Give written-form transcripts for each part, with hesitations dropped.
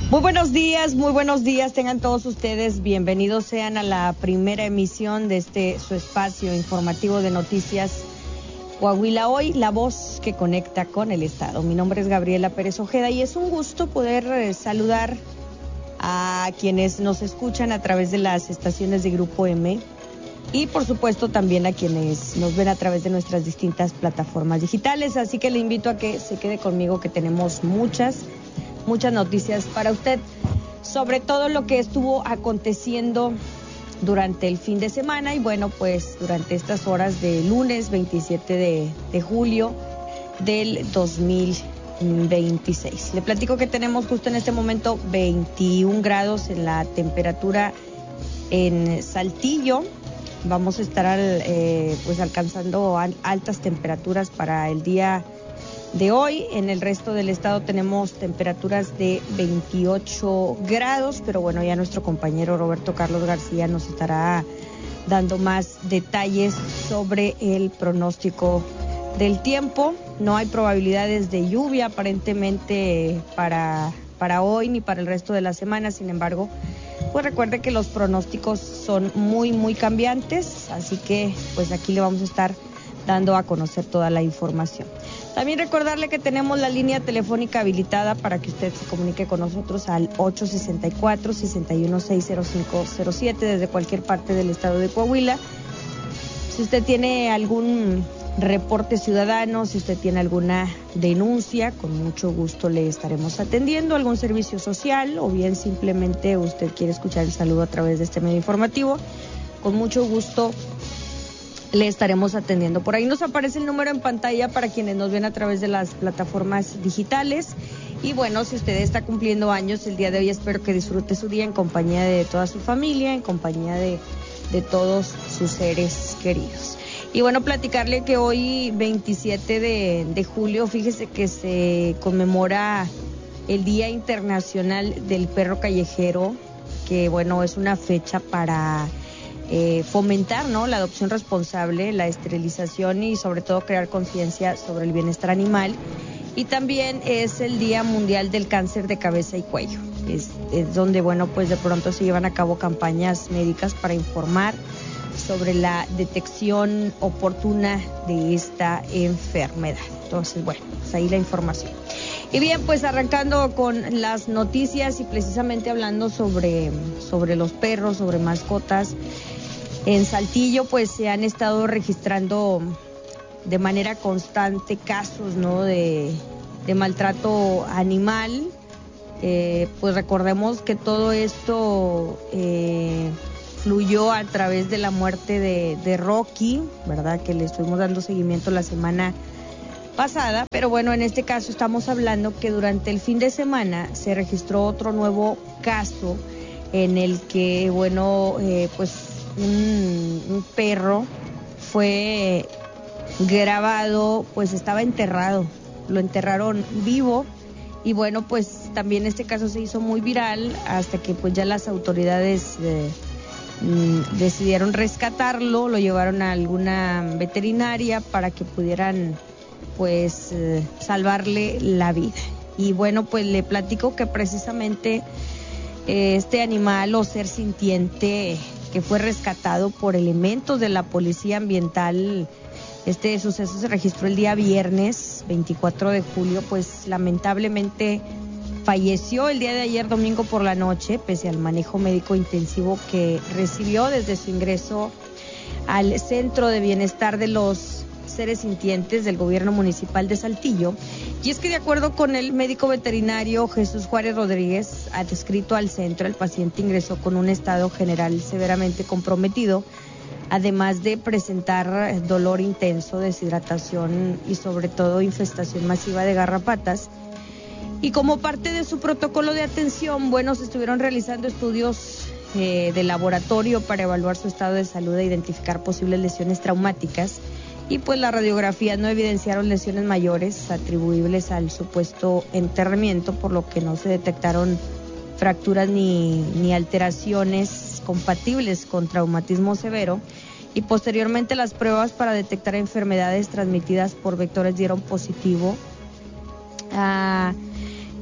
Muy buenos días, tengan todos ustedes bienvenidos sean a la primera emisión de este su espacio informativo de noticias Coahuila Hoy, la voz que conecta con el Estado. Mi nombre es Gabriela Pérez Ojeda y es un gusto poder saludar a quienes nos escuchan a través de las estaciones de Grupo M y por supuesto también a quienes nos ven a través de nuestras distintas plataformas digitales, así que le invito a que se quede conmigo que tenemos muchas noticias para usted sobre todo lo que estuvo aconteciendo durante el fin de semana y bueno, pues durante estas horas de lunes 27 de julio del 2026. Le platico que tenemos justo en este momento 21 grados en la temperatura en Saltillo. Vamos a estar pues alcanzando altas temperaturas para el día de hoy. En el resto del estado tenemos temperaturas de 28 grados, pero bueno, ya nuestro compañero Roberto Carlos García nos estará dando más detalles sobre el pronóstico del tiempo. No hay probabilidades de lluvia aparentemente para hoy ni para el resto de la semana, sin embargo, pues recuerde que los pronósticos son muy cambiantes, así que pues aquí le vamos a estar dando a conocer toda la información. También recordarle que tenemos la línea telefónica habilitada para que usted se comunique con nosotros al 864-616-0507 desde cualquier parte del estado de Coahuila. Si usted tiene algún reporte ciudadano, si usted tiene alguna denuncia, con mucho gusto le estaremos atendiendo, algún servicio social o bien simplemente usted quiere escuchar el saludo a través de este medio informativo, con mucho gusto le estaremos atendiendo. Por ahí nos aparece el número en pantalla para quienes nos ven a través de las plataformas digitales. Y bueno, si usted está cumpliendo años el día de hoy, espero que disfrute su día en compañía de toda su familia, en compañía de todos sus seres queridos. Y bueno, platicarle que hoy, 27 de julio, fíjese que se conmemora el Día Internacional del Perro Callejero, que bueno, es una fecha para fomentar, ¿no?, la adopción responsable, la esterilización y sobre todo crear conciencia sobre el bienestar animal. Y también es el Día Mundial del Cáncer de Cabeza y Cuello. Es donde, bueno, pues de pronto se llevan a cabo campañas médicas para informar sobre la detección oportuna de esta enfermedad. Entonces, bueno, pues ahí la información. Y bien, pues arrancando con las noticias y precisamente hablando sobre los perros, sobre mascotas. En Saltillo pues se han estado registrando de manera constante casos, ¿no?, de maltrato animal. Pues recordemos que todo esto fluyó a través de la muerte de Rocky, ¿verdad?, que le estuvimos dando seguimiento la semana pasada, pero bueno, en este caso estamos hablando que durante el fin de semana se registró otro nuevo caso en el que, bueno, pues un perro fue grabado, pues estaba enterrado, lo enterraron vivo y bueno, pues también este caso se hizo muy viral hasta que pues ya las autoridades decidieron rescatarlo, lo llevaron a alguna veterinaria para que pudieran pues salvarle la vida. Y bueno, pues le platico que precisamente este animal o ser sintiente que fue rescatado por elementos de la Policía Ambiental, este suceso se registró el día viernes 24 de julio, pues lamentablemente falleció el día de ayer domingo por la noche, pese al manejo médico intensivo que recibió desde su ingreso al Centro de Bienestar de los Seres Sintientes del Gobierno Municipal de Saltillo. Y es que de acuerdo con el médico veterinario Jesús Juárez Rodríguez, adscrito al centro, el paciente ingresó con un estado general severamente comprometido, además de presentar dolor intenso, deshidratación y sobre todo infestación masiva de garrapatas. Y como parte de su protocolo de atención, bueno, se estuvieron realizando estudios de laboratorio para evaluar su estado de salud e identificar posibles lesiones traumáticas. Y pues las radiografías no evidenciaron lesiones mayores atribuibles al supuesto enterramiento, por lo que no se detectaron fracturas ni alteraciones compatibles con traumatismo severo. Y posteriormente las pruebas para detectar enfermedades transmitidas por vectores dieron positivo a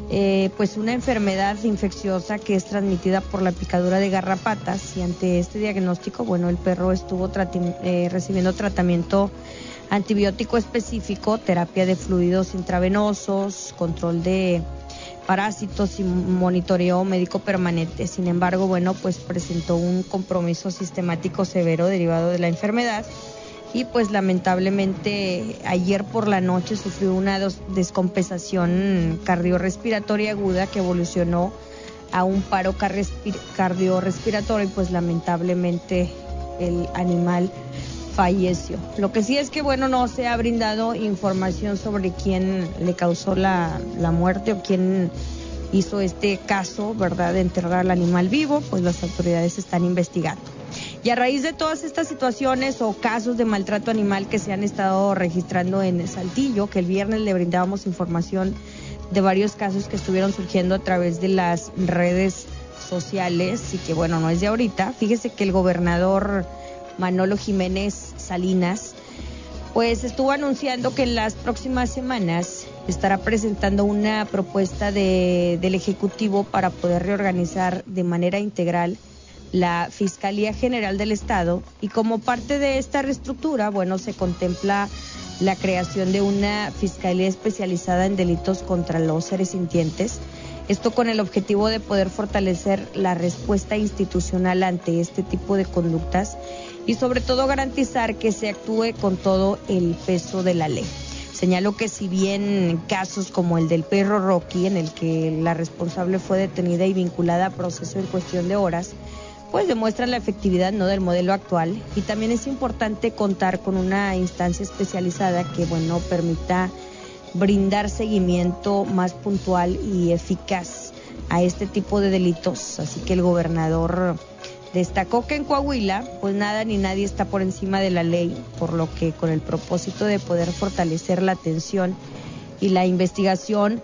pues una enfermedad infecciosa que es transmitida por la picadura de garrapatas, y ante este diagnóstico, bueno, el perro estuvo recibiendo tratamiento antibiótico específico, terapia de fluidos intravenosos, control de parásitos y monitoreo médico permanente. Sin embargo, bueno, pues presentó un compromiso sistemático severo derivado de la enfermedad, y pues lamentablemente ayer por la noche sufrió una descompensación cardiorrespiratoria aguda que evolucionó a un paro cardiorrespiratorio, y pues lamentablemente el animal falleció. Lo que sí es que, bueno, no se ha brindado información sobre quién le causó la muerte o quién hizo este caso, ¿verdad?, de enterrar al animal vivo. Pues las autoridades están investigando. Y a raíz de todas estas situaciones o casos de maltrato animal que se han estado registrando en Saltillo, que el viernes le brindábamos información de varios casos que estuvieron surgiendo a través de las redes sociales, y que, bueno, no es de ahorita. Fíjese que el gobernador Manolo Jiménez Salinas pues estuvo anunciando que en las próximas semanas estará presentando una propuesta del Ejecutivo para poder reorganizar de manera integral la Fiscalía General del Estado, y como parte de esta reestructura, bueno, se contempla la creación de una fiscalía especializada en delitos contra los seres sintientes. Esto con el objetivo de poder fortalecer la respuesta institucional ante este tipo de conductas, y sobre todo garantizar que se actúe con todo el peso de la ley. Señaló que si bien casos como el del perro Rocky, en el que la responsable fue detenida y vinculada a proceso en cuestión de horas, pues demuestra la efectividad, ¿no?, del modelo actual, y también es importante contar con una instancia especializada que, bueno, permita brindar seguimiento más puntual y eficaz a este tipo de delitos. Así que el gobernador destacó que en Coahuila, pues nada ni nadie está por encima de la ley, por lo que con el propósito de poder fortalecer la atención y la investigación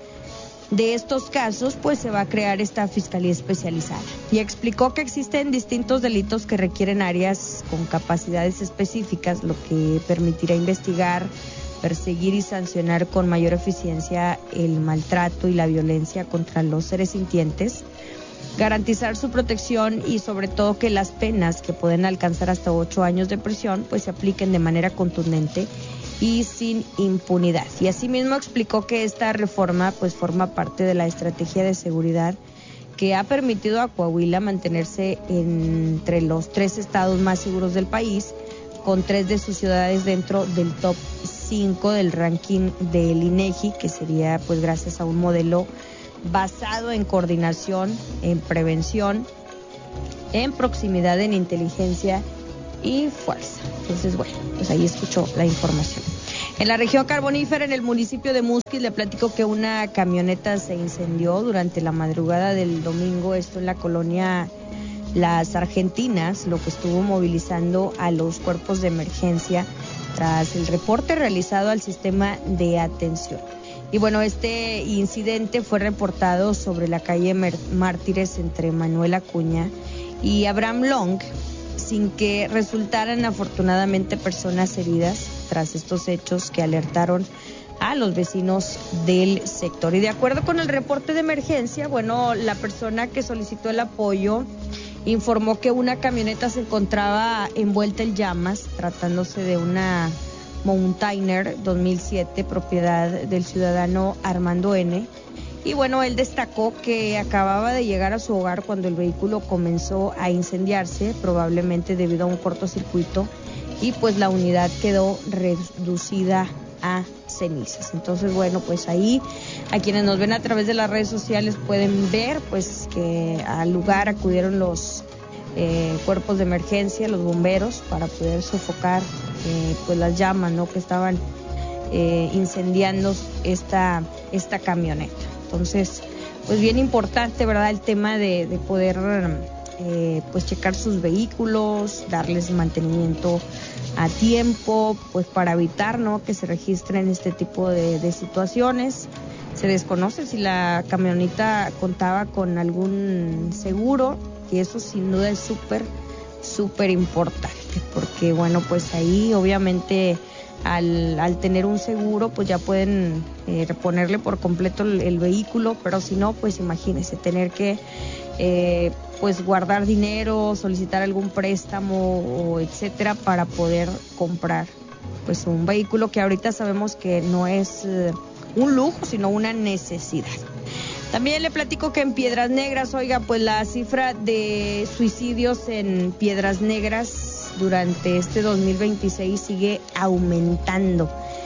de estos casos, pues se va a crear esta fiscalía especializada. Y explicó que existen distintos delitos que requieren áreas con capacidades específicas, lo que permitirá investigar, perseguir y sancionar con mayor eficiencia el maltrato y la violencia contra los seres sintientes, garantizar su protección y sobre todo que las penas, que pueden alcanzar hasta 8 años de prisión, pues se apliquen de manera contundente y sin impunidad. Y asimismo explicó que esta reforma pues forma parte de la estrategia de seguridad que ha permitido a Coahuila mantenerse entre los 3 estados más seguros del país, con 3 de sus ciudades dentro del top 5 del ranking del INEGI, que sería pues gracias a un modelo basado en coordinación, en prevención, en proximidad, en inteligencia y fuerza. Entonces, bueno, pues ahí escuchó la información. En la región carbonífera, en el municipio de Musquis, le platico que una camioneta se incendió durante la madrugada del domingo, esto en la colonia Las Argentinas, lo que estuvo movilizando a los cuerpos de emergencia tras el reporte realizado al sistema de atención. Y bueno, este incidente fue reportado sobre la calle Mártires entre Manuel Acuña y Abraham Long, sin que resultaran afortunadamente personas heridas tras estos hechos que alertaron a los vecinos del sector. Y de acuerdo con el reporte de emergencia, bueno, la persona que solicitó el apoyo informó que una camioneta se encontraba envuelta en llamas, tratándose de una Mountainer 2007, propiedad del ciudadano Armando N. Y bueno, él destacó que acababa de llegar a su hogar cuando el vehículo comenzó a incendiarse, probablemente debido a un cortocircuito, y pues la unidad quedó reducida a cenizas. Entonces, bueno, pues ahí a quienes nos ven a través de las redes sociales pueden ver pues que al lugar acudieron los cuerpos de emergencia, los bomberos, para poder sofocar pues las llamas, ¿no?, que estaban incendiando esta camioneta. Entonces, pues bien importante, ¿verdad?, el tema de poder pues checar sus vehículos, darles mantenimiento a tiempo, pues para evitar, ¿no?, que se registren este tipo de situaciones. Se desconoce si la camioneta contaba con algún seguro, y eso sin duda es súper importante, porque bueno, pues ahí obviamente al tener un seguro, pues ya pueden reponerle por completo el vehículo, pero si no, pues imagínense, tener que pues guardar dinero, solicitar algún préstamo o etcétera para poder comprar pues un vehículo que ahorita sabemos que no es un lujo, sino una necesidad. También le platico que en Piedras Negras, oiga, pues la cifra de suicidios en Piedras Negras durante este 2026 sigue aumentando.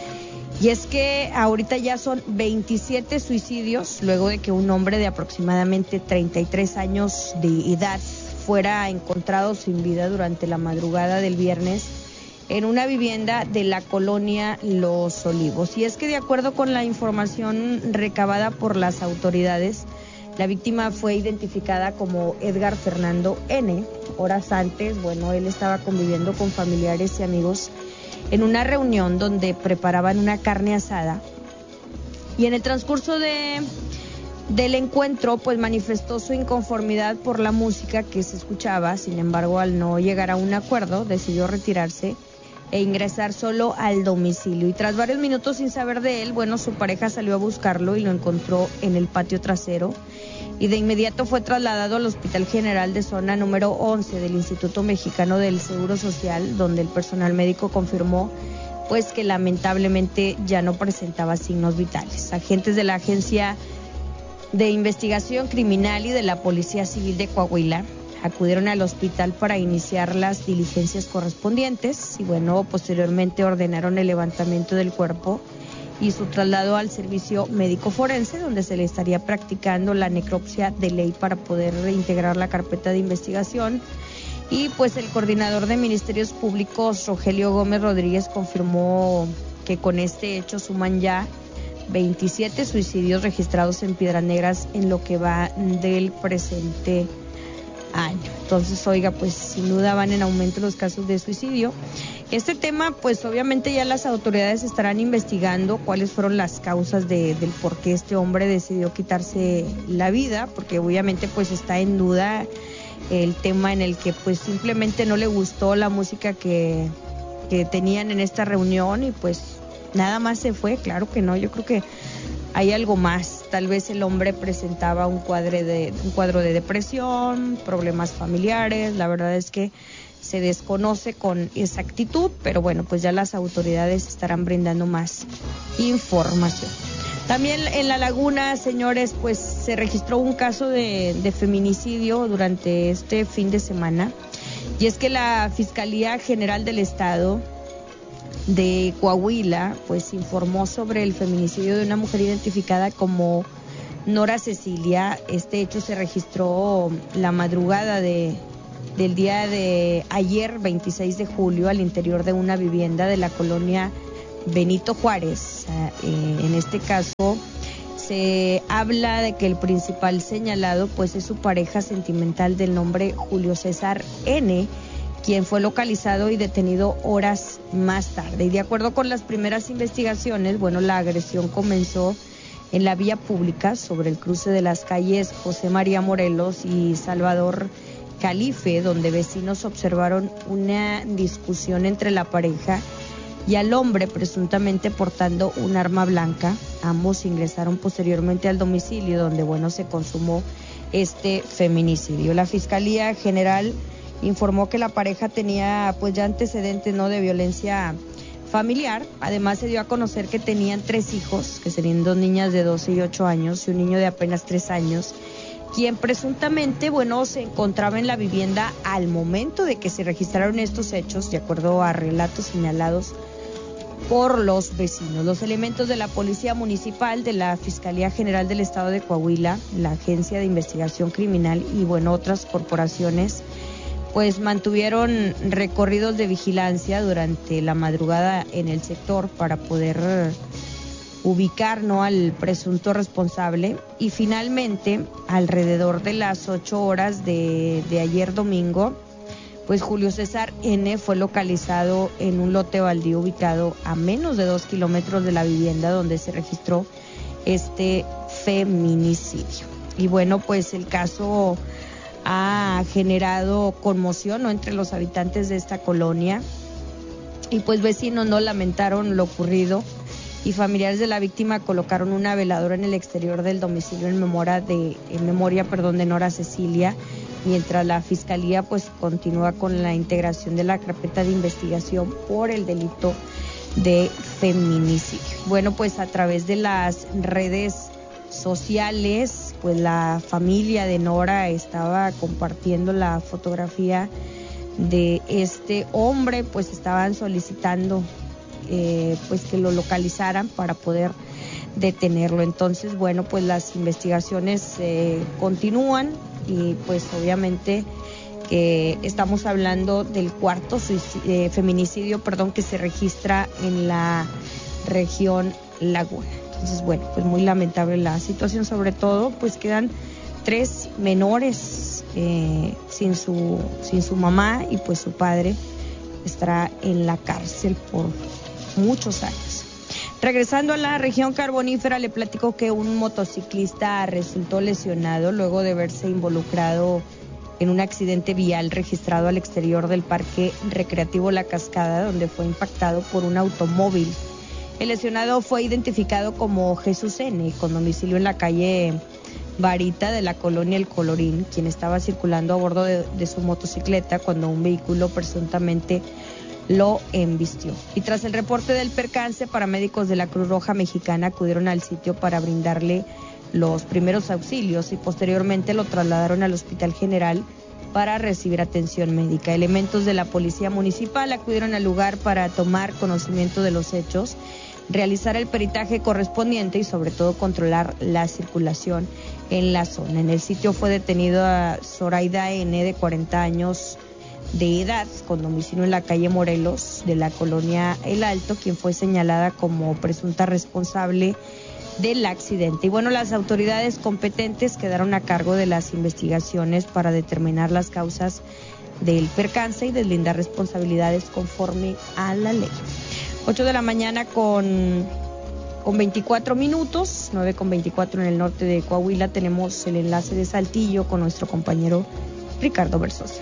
Y es que ahorita ya son 27 suicidios luego de que un hombre de aproximadamente 33 años de edad fuera encontrado sin vida durante la madrugada del viernes en una vivienda de la colonia Los Olivos. Y es que de acuerdo con la información recabada por las autoridades, la víctima fue identificada como Edgar Fernando N. Horas antes, bueno, él estaba conviviendo con familiares y amigos en una reunión donde preparaban una carne asada, y en el transcurso del encuentro pues manifestó su inconformidad por la música que se escuchaba. Sin embargo, al no llegar a un acuerdo, decidió retirarse e ingresar solo al domicilio, y tras varios minutos sin saber de él, bueno, su pareja salió a buscarlo y lo encontró en el patio trasero, y de inmediato fue trasladado al Hospital General de Zona número 11 del Instituto Mexicano del Seguro Social, donde el personal médico confirmó pues que lamentablemente ya no presentaba signos vitales. Agentes de la Agencia de Investigación Criminal y de la Policía Civil de Coahuila acudieron al hospital para iniciar las diligencias correspondientes y bueno, posteriormente ordenaron el levantamiento del cuerpo y su traslado al servicio médico forense, donde se le estaría practicando la necropsia de ley para poder reintegrar la carpeta de investigación. Y pues el coordinador de Ministerios Públicos, Rogelio Gómez Rodríguez, confirmó que con este hecho suman ya 27 suicidios registrados en Piedras Negras en lo que va del presente año. Entonces, oiga, pues sin duda van en aumento los casos de suicidio. Este tema, pues obviamente ya las autoridades estarán investigando cuáles fueron las causas del por qué este hombre decidió quitarse la vida, porque obviamente pues está en duda el tema en el que pues simplemente no le gustó la música que tenían en esta reunión y pues nada más se fue. Claro que no, yo creo que hay algo más. Tal vez el hombre presentaba un cuadro de depresión, problemas familiares. La verdad es que se desconoce con exactitud, pero bueno, pues ya las autoridades estarán brindando más información. También en La Laguna, señores, pues se registró un caso de feminicidio durante este fin de semana. Y es que la Fiscalía General del Estado de Coahuila pues informó sobre el feminicidio de una mujer identificada como Nora Cecilia. Este hecho se registró la madrugada del día de ayer, 26 de julio, al interior de una vivienda de la colonia Benito Juárez. En este caso se habla de que el principal señalado pues es su pareja sentimental del nombre Julio César N., quien fue localizado y detenido horas más tarde. Y de acuerdo con las primeras investigaciones, bueno, la agresión comenzó en la vía pública sobre el cruce de las calles José María Morelos y Salvador Calife, donde vecinos observaron una discusión entre la pareja y al hombre presuntamente portando un arma blanca. Ambos ingresaron posteriormente al domicilio donde, bueno, se consumó este feminicidio. La Fiscalía General informó que la pareja tenía pues ya antecedentes, ¿no?, de violencia familiar. Además se dio a conocer que tenían 3 hijos, que serían 2 niñas de 12 y 8 años y un niño de apenas 3 años, quien presuntamente, bueno, se encontraba en la vivienda al momento de que se registraron estos hechos, de acuerdo a relatos señalados por los vecinos. Los elementos de la Policía Municipal, de la Fiscalía General del Estado de Coahuila, la Agencia de Investigación Criminal y, bueno, otras corporaciones pues mantuvieron recorridos de vigilancia durante la madrugada en el sector para poder ubicar, ¿no?, al presunto responsable. Y finalmente, alrededor de las 8 horas de ayer domingo, pues Julio César N. fue localizado en un lote baldío ubicado a menos de 2 kilómetros de la vivienda donde se registró este feminicidio. Y bueno, pues el caso ha generado conmoción, ¿no?, entre los habitantes de esta colonia. Y pues vecinos no lamentaron lo ocurrido y familiares de la víctima colocaron una veladora en el exterior del domicilio en memoria de Nora Cecilia, mientras la fiscalía pues continúa con la integración de la carpeta de investigación por el delito de feminicidio. Bueno, pues a través de las redes sociales, pues la familia de Nora estaba compartiendo la fotografía de este hombre, pues estaban solicitando pues que lo localizaran para poder detenerlo. Entonces, bueno, pues las investigaciones continúan y pues obviamente que estamos hablando del cuarto feminicidio, que se registra en la región Laguna. Entonces, bueno, pues muy lamentable la situación, sobre todo pues quedan 3 menores sin su mamá y pues su padre estará en la cárcel por muchos años. Regresando a la región carbonífera, le platico que un motociclista resultó lesionado luego de verse involucrado en un accidente vial registrado al exterior del Parque Recreativo La Cascada, donde fue impactado por un automóvil. El lesionado fue identificado como Jesús N., con domicilio en la calle Varita de la colonia El Colorín, quien estaba circulando a bordo de su motocicleta cuando un vehículo presuntamente lo embistió. Y tras el reporte del percance, paramédicos de la Cruz Roja Mexicana acudieron al sitio para brindarle los primeros auxilios y posteriormente lo trasladaron al Hospital General para recibir atención médica. Elementos de la Policía Municipal acudieron al lugar para tomar conocimiento de los hechos, realizar el peritaje correspondiente y sobre todo controlar la circulación en la zona. En el sitio fue detenido a Zoraida N., de 40 años de edad, con domicilio en la calle Morelos de la colonia El Alto, quien fue señalada como presunta responsable del accidente. Y bueno, las autoridades competentes quedaron a cargo de las investigaciones para determinar las causas del percance y deslindar responsabilidades conforme a la ley. 8 de la mañana con 24 minutos, 9:24 en el norte de Coahuila. Tenemos el enlace de Saltillo con nuestro compañero Ricardo Versosa.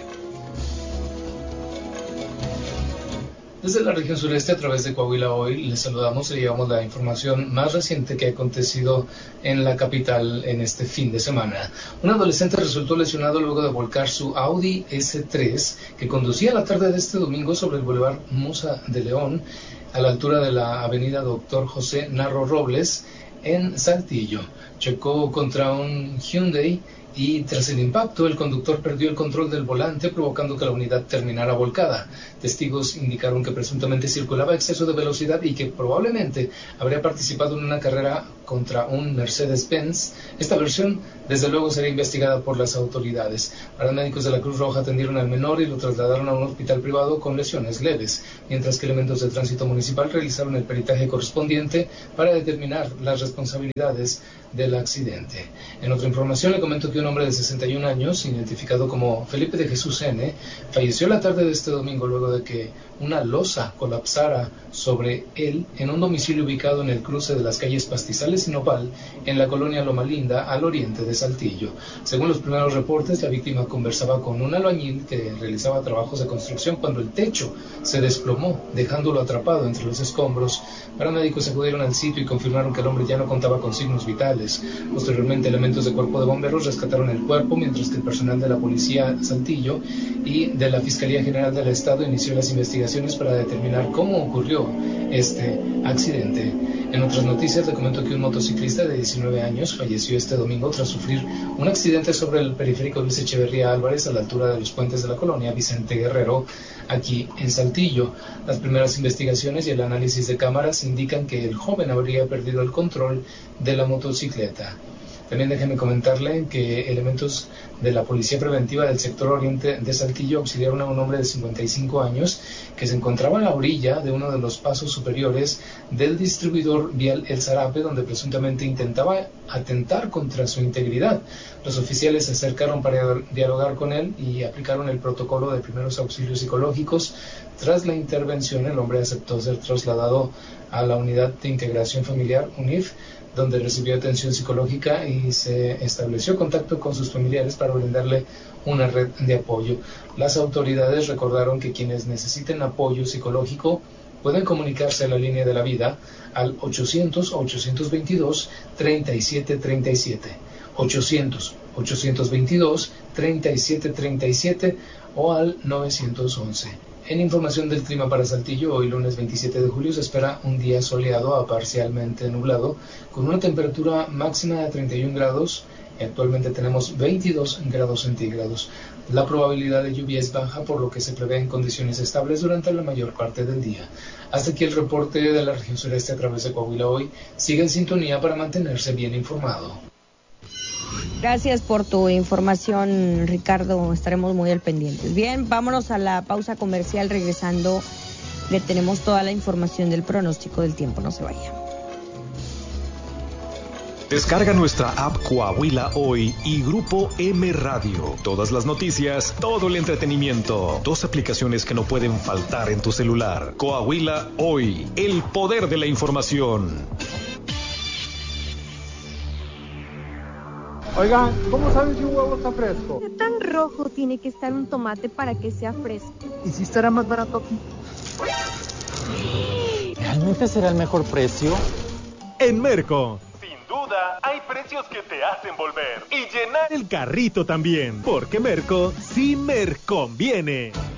Desde la región sureste, a través de Coahuila Hoy, les saludamos y llevamos la información más reciente que ha acontecido en la capital en este fin de semana. Un adolescente resultó lesionado luego de volcar su Audi S3 que conducía la tarde de este domingo sobre el Boulevard Musa de León, a la altura de la avenida Doctor José Narro Robles, en Saltillo. Chocó contra un Hyundai y tras el impacto el conductor perdió el control del volante, provocando que la unidad terminara volcada. Testigos indicaron que presuntamente circulaba a exceso de velocidad y que probablemente habría participado en una carrera contra un Mercedes-Benz. Esta versión desde luego será investigada por las autoridades. Paramédicos de la Cruz Roja atendieron al menor y lo trasladaron a un hospital privado con lesiones leves, mientras que elementos de tránsito municipal realizaron el peritaje correspondiente para determinar las responsabilidades del accidente. En otra información le comento que un hombre de 61 años, identificado como Felipe de Jesús N., falleció la tarde de este domingo luego de que una losa colapsara sobre él en un domicilio ubicado en el cruce de las calles Pastizales y Nopal, en la colonia Loma Linda, al oriente de Saltillo. Según los primeros reportes, la víctima conversaba con un albañil que realizaba trabajos de construcción cuando el techo se desplomó, dejándolo atrapado entre los escombros. Paramédicos acudieron al sitio y confirmaron que el hombre ya no contaba con signos vitales. Posteriormente, elementos del cuerpo de bomberos rescataron el cuerpo, mientras que el personal de la policía Saltillo y de la Fiscalía General del Estado inició las investigaciones para determinar cómo ocurrió este accidente. En otras noticias, le comento que un motociclista de 19 años falleció este domingo tras sufrir un accidente sobre el periférico Luis Echeverría Álvarez, a la altura de los puentes de la colonia Vicente Guerrero, aquí en Saltillo. Las primeras investigaciones y el análisis de cámaras indican que el joven habría perdido el control de la motocicleta. También déjeme comentarle que elementos de la Policía Preventiva del sector oriente de Saltillo auxiliaron a un hombre de 55 años que se encontraba a la orilla de uno de los pasos superiores del distribuidor vial El Zarape, donde presuntamente intentaba atentar contra su integridad. Los oficiales se acercaron para dialogar con él y aplicaron el protocolo de primeros auxilios psicológicos. Tras la intervención, el hombre aceptó ser trasladado a la Unidad de Integración Familiar, UNIF, donde recibió atención psicológica y se estableció contacto con sus familiares para brindarle una red de apoyo. Las autoridades recordaron que quienes necesiten apoyo psicológico Pueden comunicarse a la línea de la vida al 800-822-3737, 800-822-3737 o al 911. En información del clima para Saltillo, hoy lunes 27 de julio se espera un día soleado a parcialmente nublado, con una temperatura máxima de 31 grados. Actualmente tenemos 22 grados centígrados. La probabilidad de lluvia es baja, por lo que se prevén condiciones estables durante la mayor parte del día. Hasta aquí el reporte de la región sureste a través de Coahuila Hoy. Siga en sintonía para mantenerse bien informado. Gracias por tu información, Ricardo. Estaremos muy al pendiente. Bien, vámonos a la pausa comercial. Regresando, le tenemos toda la información del pronóstico del tiempo. No se vaya. Descarga nuestra app Coahuila Hoy y Grupo M Radio. Todas las noticias, todo el entretenimiento. 2 aplicaciones que no pueden faltar en tu celular. Coahuila Hoy, el poder de la información. Oigan, ¿cómo saben si un huevo está fresco? ¿Qué tan rojo tiene que estar un tomate para que sea fresco? ¿Y si estará más barato aquí? ¿Realmente será el mejor precio? En Merco, sin duda, hay precios que te hacen volver y llenar el carrito también, porque Merco sí me conviene.